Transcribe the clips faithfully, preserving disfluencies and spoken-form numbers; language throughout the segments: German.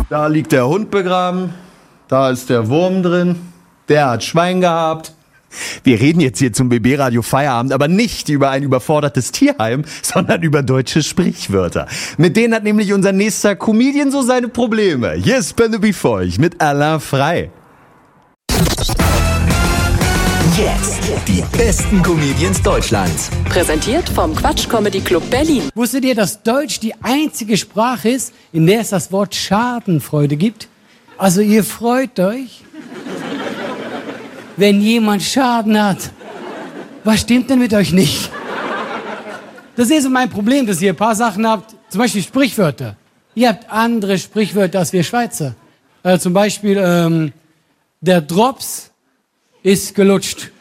Da liegt der Hund begraben, da ist der Wurm drin, der hat Schwein gehabt. Wir reden jetzt hier zum B B-Radio Feierabend, aber nicht über ein überfordertes Tierheim, sondern über deutsche Sprichwörter. Mit denen hat nämlich unser nächster Comedian so seine Probleme. Hier ist Penelope Feucht mit Alain Frey. Jetzt die besten Comedians Deutschlands. Präsentiert vom Quatsch Comedy Club Berlin. Wusstet ihr, dass Deutsch die einzige Sprache ist, in der es das Wort Schadenfreude gibt? Also ihr freut euch, wenn jemand Schaden hat. Was stimmt denn mit euch nicht? Das ist so mein Problem, dass ihr ein paar Sachen habt, zum Beispiel Sprichwörter. Ihr habt andere Sprichwörter als wir Schweizer. Äh, zum Beispiel, ähm, der Drops ist gelutscht.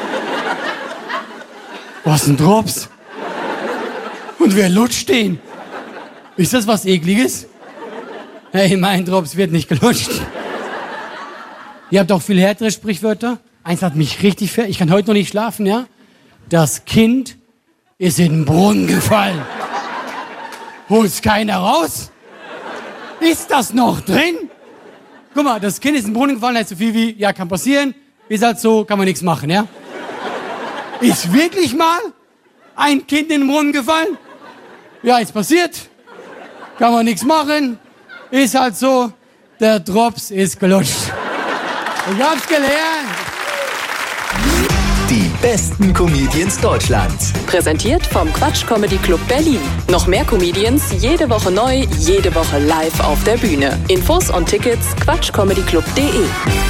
Was, ein Drops? Und wer lutscht den? Ist das was Ekliges? Hey, mein Drops wird nicht gelutscht. Ihr habt auch viel härtere Sprichwörter. Eins hat mich richtig fer... Ich kann heute noch nicht schlafen, ja? Das Kind ist in den Brunnen gefallen. Holt's keiner raus? Ist das noch drin? Guck mal, das Kind ist in den Brunnen gefallen, heißt so viel wie, ja, kann passieren, ist halt so, kann man nichts machen, ja? Ist wirklich mal ein Kind in den Brunnen gefallen? Ja, ist passiert, kann man nichts machen, ist halt so, der Drops ist gelutscht. Ich hab's gelernt. Die besten Comedians Deutschlands. Präsentiert vom Quatsch Comedy Club Berlin. Noch mehr Comedians, jede Woche neu, jede Woche live auf der Bühne. Infos und Tickets quatschcomedyclub punkt de.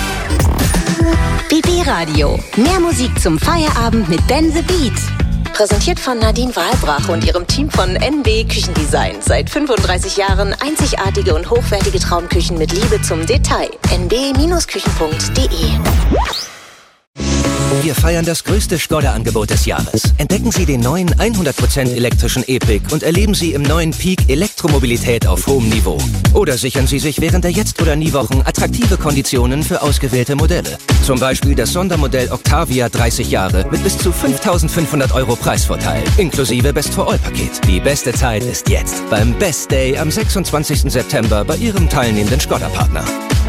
B B-Radio. Mehr Musik zum Feierabend mit Ben the Beat. Präsentiert von Nadine Wahlbrach und ihrem Team von N B Küchendesign. Seit fünfunddreißig Jahren einzigartige und hochwertige Traumküchen mit Liebe zum Detail. n b Küchen punkt de. Wir feiern das größte Skoda-Angebot des Jahres. Entdecken Sie den neuen hundert Prozent elektrischen E-Pick und erleben Sie im neuen Peak Elektromobilität auf hohem Niveau. Oder sichern Sie sich während der Jetzt- oder Nie-Wochen attraktive Konditionen für ausgewählte Modelle. Zum Beispiel das Sondermodell Octavia dreißig Jahre mit bis zu fünftausendfünfhundert Euro Preisvorteil, inklusive Best-for-All-Paket. Die beste Zeit ist jetzt beim Best Day am sechsundzwanzigsten September bei Ihrem teilnehmenden Skoda-Partner.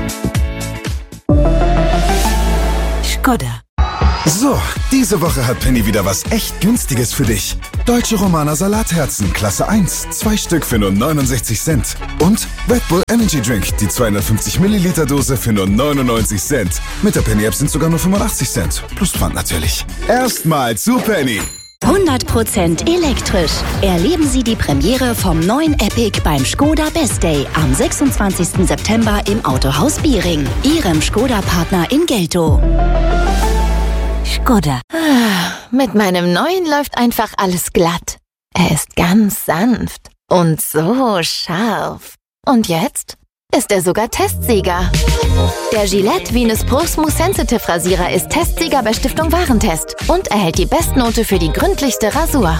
Skoda. So, diese Woche hat Penny wieder was echt Günstiges für dich. Deutsche Romaner Salatherzen, Klasse eins, zwei Stück für nur neunundsechzig Cent. Und Red Bull Energy Drink, die zweihundertfünfzig Milliliter Dose für nur neunundneunzig Cent. Mit der Penny-App sind sogar nur fünfundachtzig Cent. Plus Pfand natürlich. Erstmal zu Penny. hundert Prozent elektrisch. Erleben Sie die Premiere vom neuen Epic beim Skoda Best Day am sechsundzwanzigsten September im Autohaus Biering, Ihrem Skoda-Partner in Geltow. Skoda. Mit meinem neuen läuft einfach alles glatt. Er ist ganz sanft und so scharf. Und jetzt ist er sogar Testsieger. Der Gillette Venus Pro Smooth Sensitive Rasierer ist Testsieger bei Stiftung Warentest und erhält die Bestnote für die gründlichste Rasur.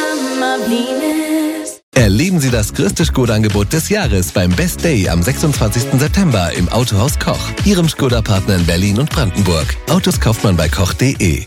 Erleben Sie das größte Skoda-Angebot des Jahres beim Best Day am sechsundzwanzigsten September im Autohaus Koch, Ihrem Skoda-Partner in Berlin und Brandenburg. Autos kauft man bei koch punkt de.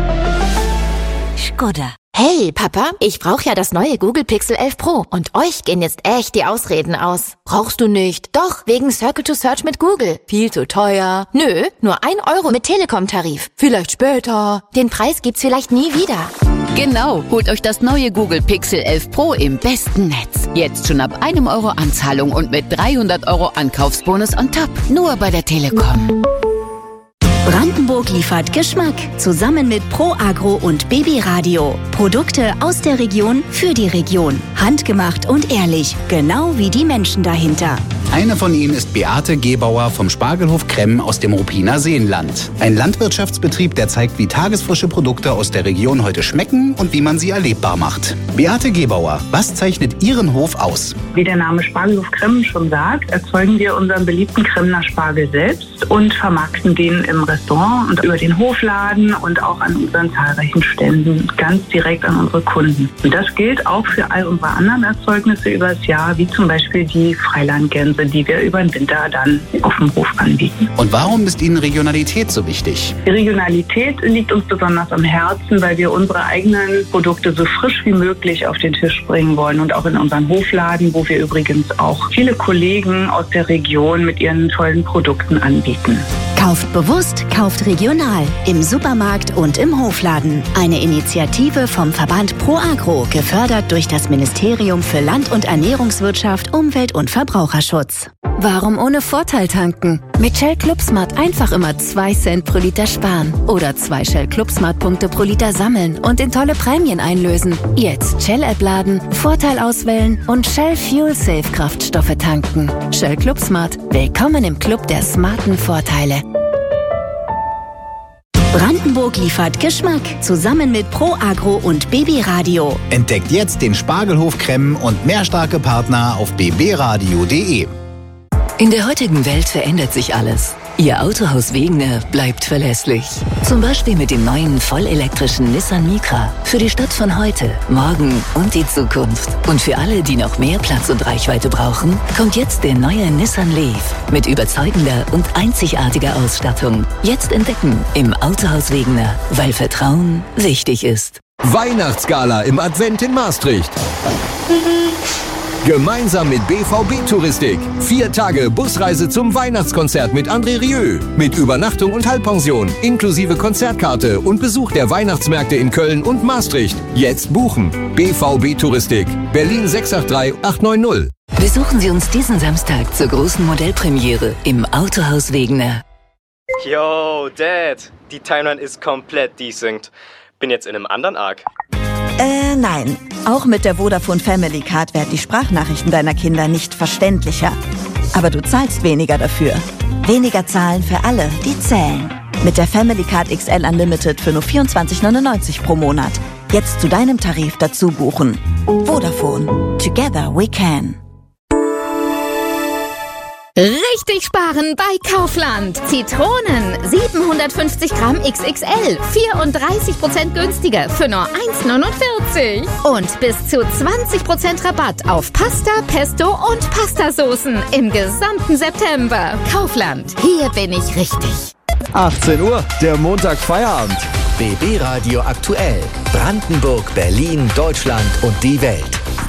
Skoda. Hey, Papa, ich brauche ja das neue Google Pixel elf Pro und euch gehen jetzt echt die Ausreden aus. Brauchst du nicht? Doch, wegen Circle to Search mit Google. Viel zu teuer. Nö, nur ein Euro mit Telekom-Tarif. Vielleicht später. Den Preis gibt's vielleicht nie wieder. Genau, holt euch das neue Google Pixel elf Pro im besten Netz. Jetzt schon ab einem Euro Anzahlung und mit dreihundert Euro Ankaufsbonus on top. Nur bei der Telekom. Brandenburg liefert Geschmack zusammen mit Pro Agro und B B-Radio. Produkte aus der Region für die Region. Handgemacht und ehrlich, genau wie die Menschen dahinter. Eine von ihnen ist Beate Gebauer vom Spargelhof Kremm aus dem Ruppiner Seenland. Ein Landwirtschaftsbetrieb, der zeigt, wie tagesfrische Produkte aus der Region heute schmecken und wie man sie erlebbar macht. Beate Gebauer, was zeichnet Ihren Hof aus? Wie der Name Spargelhof Kremm schon sagt, erzeugen wir unseren beliebten Kremner Spargel selbst und vermarkten den im Restaurant und über den Hofladen und auch an unseren zahlreichen Ständen ganz direkt an unsere Kunden. Und das gilt auch für all unsere anderen Erzeugnisse über das Jahr, wie zum Beispiel die Freilandgänse Tiere, die wir über den Winter dann auf dem Hof anbieten. Und warum ist Ihnen Regionalität so wichtig? Die Regionalität liegt uns besonders am Herzen, weil wir unsere eigenen Produkte so frisch wie möglich auf den Tisch bringen wollen und auch in unseren Hofladen, wo wir übrigens auch viele Kollegen aus der Region mit ihren tollen Produkten anbieten. Kauft bewusst, kauft regional. Im Supermarkt und im Hofladen. Eine Initiative vom Verband ProAgro, gefördert durch das Ministerium für Land- und Ernährungswirtschaft, Umwelt- und Verbraucherschutz. Warum ohne Vorteil tanken? Mit Shell ClubSmart einfach immer zwei Cent pro Liter sparen. Oder zwei Shell ClubSmart-Punkte pro Liter sammeln und in tolle Prämien einlösen. Jetzt Shell-App laden, Vorteil auswählen und Shell Fuel Safe Kraftstoffe tanken. Shell ClubSmart. Willkommen im Club der smarten Vorteile. Brandenburg liefert Geschmack, zusammen mit ProAgro und B B Radio. Entdeckt jetzt den Spargelhof Kremmen und mehr starke Partner auf b b radio punkt d e. In der heutigen Welt verändert sich alles. Ihr Autohaus Wegener bleibt verlässlich. Zum Beispiel mit dem neuen vollelektrischen Nissan Micra. Für die Stadt von heute, morgen und die Zukunft. Und für alle, die noch mehr Platz und Reichweite brauchen, kommt jetzt der neue Nissan Leaf. Mit überzeugender und einzigartiger Ausstattung. Jetzt entdecken im Autohaus Wegener, weil Vertrauen wichtig ist. Weihnachtsgala im Advent in Maastricht. Gemeinsam mit B V B Touristik. Vier Tage Busreise zum Weihnachtskonzert mit André Rieu. Mit Übernachtung und Halbpension, inklusive Konzertkarte und Besuch der Weihnachtsmärkte in Köln und Maastricht. Jetzt buchen. B V B Touristik. Berlin sechs acht drei acht neun null. Besuchen Sie uns diesen Samstag zur großen Modellpremiere im Autohaus Wegener. Yo, Dad. Die Timeline ist komplett desynced. Bin jetzt in einem anderen Arc. Äh, nein. Auch mit der Vodafone Family Card werden die Sprachnachrichten deiner Kinder nicht verständlicher. Aber du zahlst weniger dafür. Weniger zahlen für alle, die zählen. Mit der Family Card X L Unlimited für nur vierundzwanzig neunundneunzig pro Monat. Jetzt zu deinem Tarif dazu buchen. Vodafone. Together we can. Richtig sparen bei Kaufland. Zitronen siebenhundertfünfzig Gramm X X L, vierunddreißig Prozent günstiger für nur eins neunundvierzig. Und bis zu zwanzig Prozent Rabatt auf Pasta, Pesto und Pastasoßen im gesamten September. Kaufland, hier bin ich richtig. achtzehn Uhr, der Montag Feierabend. B B Radio aktuell. Brandenburg, Berlin, Deutschland und die Welt.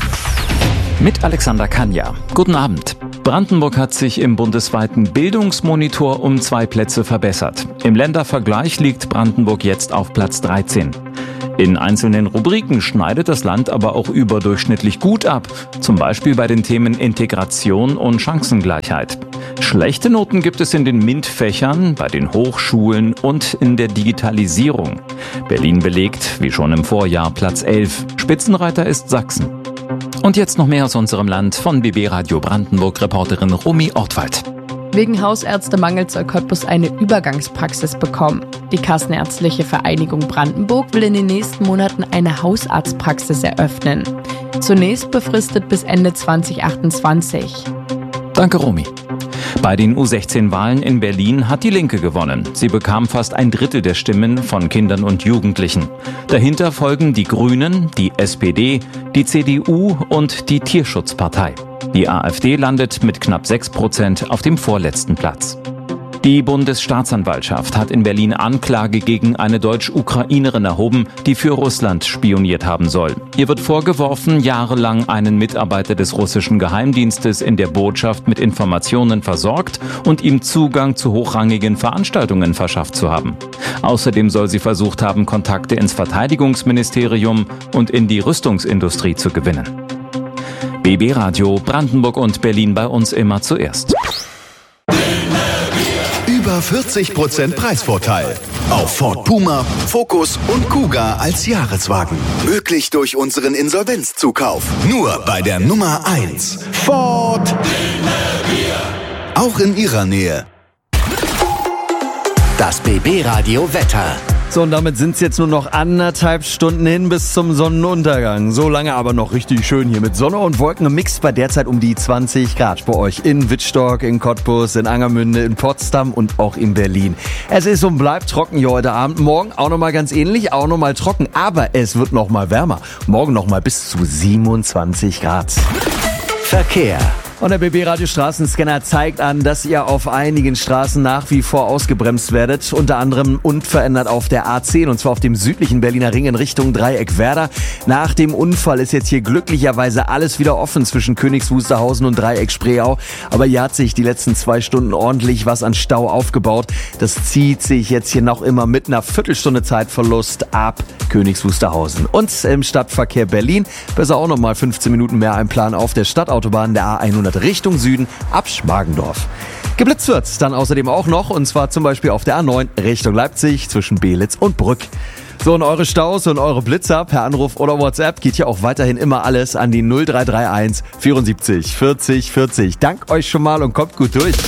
Mit Alexander Kanja. Guten Abend. Brandenburg hat sich im bundesweiten Bildungsmonitor um zwei Plätze verbessert. Im Ländervergleich liegt Brandenburg jetzt auf Platz dreizehn. In einzelnen Rubriken schneidet das Land aber auch überdurchschnittlich gut ab. Zum Beispiel bei den Themen Integration und Chancengleichheit. Schlechte Noten gibt es in den MINT-Fächern, bei den Hochschulen und in der Digitalisierung. Berlin belegt, wie schon im Vorjahr, Platz elf. Spitzenreiter ist Sachsen. Und jetzt noch mehr aus unserem Land von B B Radio Brandenburg-Reporterin Romy Ortwald. Wegen Hausärztemangel soll Cottbus eine Übergangspraxis bekommen. Die Kassenärztliche Vereinigung Brandenburg will in den nächsten Monaten eine Hausarztpraxis eröffnen. Zunächst befristet bis Ende zwanzig achtundzwanzig. Danke, Romy. Bei den U sechzehn Wahlen in Berlin hat die Linke gewonnen. Sie bekam fast ein Drittel der Stimmen von Kindern und Jugendlichen. Dahinter folgen die Grünen, die S P D, die C D U und die Tierschutzpartei. Die AfD landet mit knapp sechs Prozent auf dem vorletzten Platz. Die Bundesstaatsanwaltschaft hat in Berlin Anklage gegen eine Deutsch-Ukrainerin erhoben, die für Russland spioniert haben soll. Ihr wird vorgeworfen, jahrelang einen Mitarbeiter des russischen Geheimdienstes in der Botschaft mit Informationen versorgt und ihm Zugang zu hochrangigen Veranstaltungen verschafft zu haben. Außerdem soll sie versucht haben, Kontakte ins Verteidigungsministerium und in die Rüstungsindustrie zu gewinnen. B B Radio Brandenburg und Berlin bei uns immer zuerst. Über vierzig Prozent Preisvorteil auf Ford Puma, Focus und Kuga als Jahreswagen. Möglich durch unseren Insolvenzzukauf. Nur bei der Nummer eins. Ford. Auch in Ihrer Nähe. Das B B Radio Wetter. So, und damit sind es jetzt nur noch anderthalb Stunden hin bis zum Sonnenuntergang. So lange aber noch richtig schön hier mit Sonne und Wolken im Mix bei derzeit um die zwanzig Grad bei euch in Wittstock, in Cottbus, in Angermünde, in Potsdam und auch in Berlin. Es ist und bleibt trocken hier heute Abend. Morgen auch nochmal ganz ähnlich, auch nochmal trocken, aber es wird nochmal wärmer. Morgen nochmal bis zu siebenundzwanzig Grad. Verkehr. Und der B B-Radio Straßenscanner zeigt an, dass ihr auf einigen Straßen nach wie vor ausgebremst werdet. Unter anderem unverändert auf der A zehn, und zwar auf dem südlichen Berliner Ring in Richtung Dreieck-Werder. Nach dem Unfall ist jetzt hier glücklicherweise alles wieder offen zwischen Königs Wusterhausen und Dreieck-Spreeau. Aber hier hat sich die letzten zwei Stunden ordentlich was an Stau aufgebaut. Das zieht sich jetzt hier noch immer mit einer Viertelstunde Zeitverlust ab Königs Wusterhausen. Und im Stadtverkehr Berlin besser auch nochmal fünfzehn Minuten mehr einplanen auf der Stadtautobahn der A hundert Richtung Süden ab Schmargendorf. Geblitzt wird's dann außerdem auch noch, und zwar zum Beispiel auf der A neun Richtung Leipzig zwischen Belitz und Brück. So, und eure Staus und eure Blitzer per Anruf oder WhatsApp geht ja auch weiterhin immer alles an die null drei drei eins vierundsiebzig vierzig vierzig. Dank euch schon mal und kommt gut durch.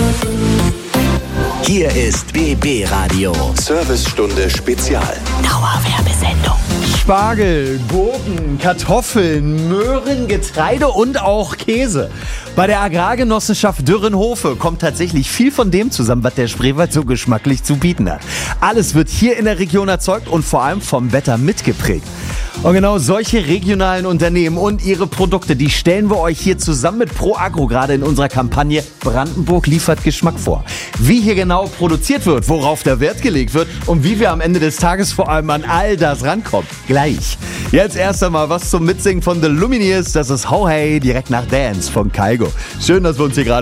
Hier ist B B Radio. Servicestunde Spezial. Dauerwerbesendung. Spargel, Gurken, Kartoffeln, Möhren, Getreide und auch Käse. Bei der Agrargenossenschaft Dürrenhofe kommt tatsächlich viel von dem zusammen, was der Spreewald so geschmacklich zu bieten hat. Alles wird hier in der Region erzeugt und vor allem vom Wetter mitgeprägt. Und genau solche regionalen Unternehmen und ihre Produkte, die stellen wir euch hier zusammen mit ProAgro gerade in unserer Kampagne Brandenburg liefert Geschmack vor. Wie hier genau produziert wird, worauf der Wert gelegt wird und wie wir am Ende des Tages vor allem an all das rankommen. Gleich. Jetzt erst einmal was zum Mitsingen von The Lumineers. Das ist How Hey, direkt nach Dance von Kygo. Schön, dass wir uns hier gerade